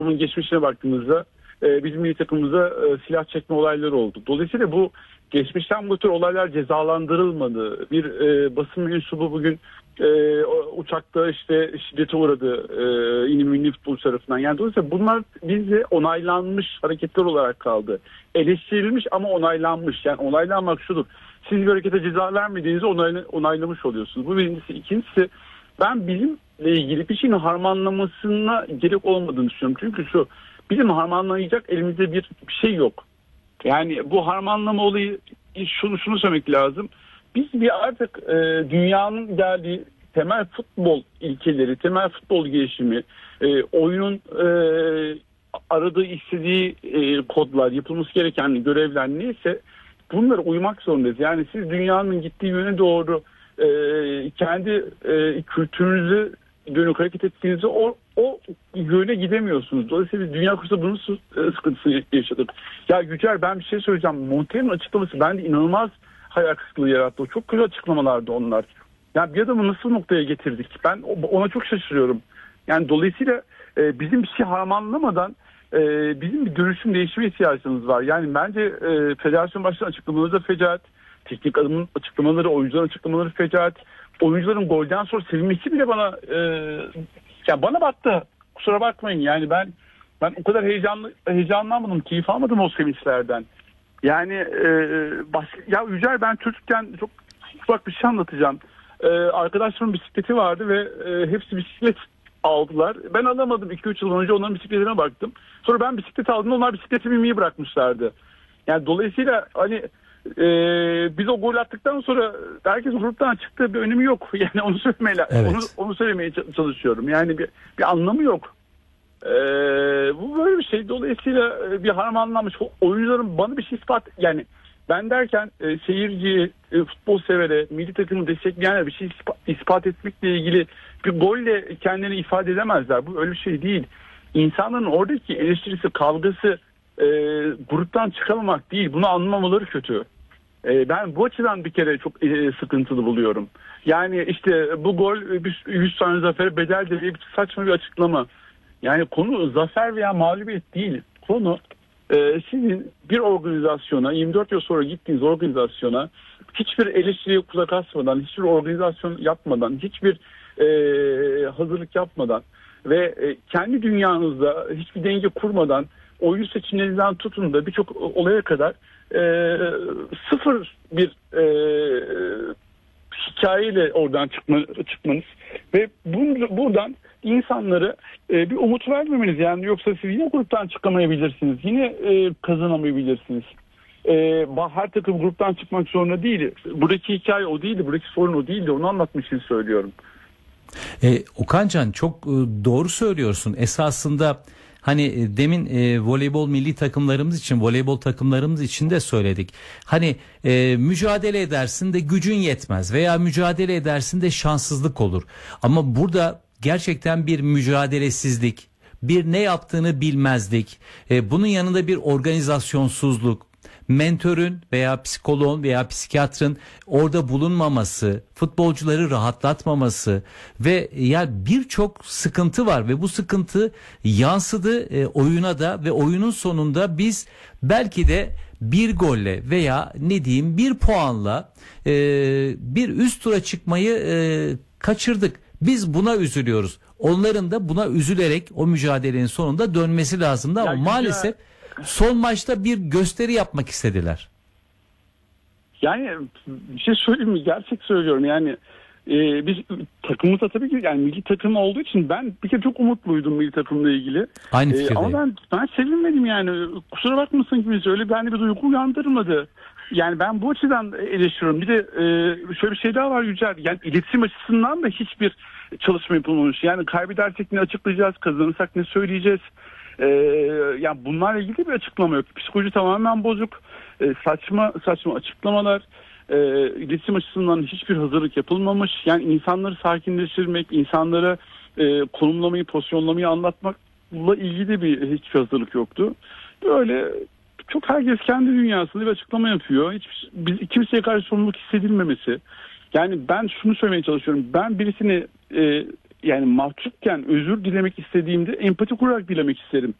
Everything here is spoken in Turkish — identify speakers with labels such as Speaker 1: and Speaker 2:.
Speaker 1: bunun geçmişine baktığımızda bizim milli takımımıza silah çekme olayları oldu. Dolayısıyla bu geçmişten bu tür olaylar cezalandırılmadı. Bir basın mensubu bugün uçakta işte şiddete uğradı yine milli futbolcu tarafından. Yani dolayısıyla bunlar bizde onaylanmış hareketler olarak kaldı. Eleştirilmiş ama onaylanmış. Yani onaylanmak şudur. Siz bir harekete ceza vermediğinizde onaylamış oluyorsunuz. Bu birincisi. İkincisi, ben bilimle ilgili bir şeyin harmanlamasına gerek olmadığını düşünüyorum. Çünkü bilim harmanlayacak elimizde bir şey yok. Yani bu harmanlama olayı, şunu söylemek lazım. Biz bir artık dünyanın geldiği temel futbol ilkeleri, temel futbol gelişimi, oyunun aradığı, istediği kodlar, yapılması gereken görevler neyse bunlara uymak zorundayız. Yani siz dünyanın gittiği yöne doğru kendi kültürünüzü dönük hareket ettiğinizde o yöne gidemiyorsunuz. Dolayısıyla biz Dünya Kupası'nda bunun sıkıntısını yaşadık. Ya Yücel, ben bir şey söyleyeceğim. Montella'nın açıklaması bende inanılmaz hayal kırıklığı yarattı. O çok güzel açıklamalardı onlar. Yani bir adamı nasıl noktaya getirdik? Ben ona çok şaşırıyorum. Yani dolayısıyla bizim bir şey harmanlamadan bizim bir dönüşüm, değişime ihtiyacımız var. Yani bence federasyon başkanı açıklamaları da fecaat. Teknik adamın açıklamaları, oyuncuların açıklamaları fecaat. Oyuncuların golden sonra sevinmesi bile bana battı. Kusura bakmayın. Yani ben o kadar heyecanlanmadım, keyif almadım o sevinçlerden. Yani ya Yücel, ben çocukken çok ufak bir şey anlatacağım. Arkadaşlarımın bisikleti vardı ve hepsi bisiklet aldılar. Ben alamadım, 2-3 yıl önce onların bisikletine baktım. Sonra ben bisiklet aldım, onlar bisikleti binmeyi bırakmışlardı. Yani dolayısıyla hani biz o gol attıktan sonra herkes gruptan çıktı, bir önemi yok. Yani onu onu söylemeye çalışıyorum. Yani bir anlamı yok. Bu böyle bir şey. Dolayısıyla bir harmanlanmış oyuncuların bana bir şey yani ben derken seyirci, futbol severe, milli takımı destekleyenler bir şey ispat etmekle ilgili bir golle kendini ifade edemezler. Bu öyle bir şey değil. İnsanların oradaki eleştirisi, kavgası gruptan çıkamamak değil. Bunu anlamaları kötü. Ben bu açıdan bir kere çok sıkıntılı buluyorum. Yani işte bu gol 100 tane zafere bedeldir diye saçma bir açıklama. Yani konu zafer veya mağlubiyet değil. Konu sizin bir organizasyona, 24 yıl sonra gittiğiniz organizasyona hiçbir eleştiriye kulak asmadan, hiçbir organizasyon yapmadan, hiçbir hazırlık yapmadan ve kendi dünyanızda hiçbir denge kurmadan, oyun seçimlerinden tutun da birçok olaya kadar sıfır bir hikayeyle oradan çıkmanız ve buradan insanlara bir umut vermemeniz. Yani yoksa siz yine gruptan çıkamayabilirsiniz, yine kazanamayabilirsiniz. Her takım gruptan çıkmak zorunda değil. Buradaki hikaye o değildi, buradaki sorun o değildi. Onu anlatmak için söylüyorum.
Speaker 2: Okancan, çok doğru söylüyorsun. Esasında hani demin voleybol milli takımlarımız için, voleybol takımlarımız için de söyledik. Hani mücadele edersin de gücün yetmez veya mücadele edersin de şanssızlık olur. Ama burada gerçekten bir mücadelesizlik, bir ne yaptığını bilmezlik, bunun yanında bir organizasyonsuzluk, mentörün veya psikoloğun veya psikiyatrın orada bulunmaması, futbolcuları rahatlatmaması ve yani birçok sıkıntı var ve bu sıkıntı yansıdı oyuna da ve oyunun sonunda biz belki de bir golle veya bir puanla bir üst tura çıkmayı kaçırdık. Biz buna üzülüyoruz. Onların da buna üzülerek o mücadelenin sonunda dönmesi lazımdı ama maalesef son maçta bir gösteri yapmak istediler.
Speaker 1: Yani bir şey söyleyeyim mi? Gerçek söylüyorum. Yani biz takımımızda tabii ki, yani milli takım olduğu için ben bir kere çok umutluydum milli takımla ilgili.
Speaker 2: Aynı fikirdeyim.
Speaker 1: Ama ben sevinmedim yani. Kusura bakmasın kimse, öyle bende bir duygu uyandırmadı. Yani ben bu açıdan eleştiriyorum. Bir de şöyle bir şey daha var Yücel. Yani iletişim açısından da hiçbir çalışma yapılmamış. Yani kaybedersek ne açıklayacağız, kazanırsak ne söyleyeceğiz. Yani bunlarla ilgili bir açıklama yok. Psikoloji tamamen bozuk. Saçma açıklamalar. İletişim açısından hiçbir hazırlık yapılmamış. Yani insanları sakinleştirmek, insanlara konumlamayı, pozisyonlamayı anlatmakla ilgili hiçbir hazırlık yoktu. Böyle çok herkes kendi dünyasında bir açıklama yapıyor. Kimseye karşı sorumluluk hissedilmemesi. Yani ben şunu söylemeye çalışıyorum. Ben birisini yani mahcupken özür dilemek istediğimde empati kurarak dilemek isterim.